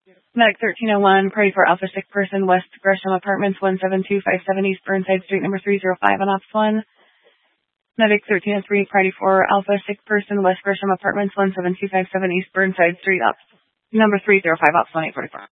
Medic 1301, party for Alpha sick person, West Gresham Apartments, 17257 East Burnside Street, number 305 on Ops 1. Medic 1303, party for Alpha sick person, West Gresham Apartments, 17257 East Burnside Street, number 305, Ops 1 844.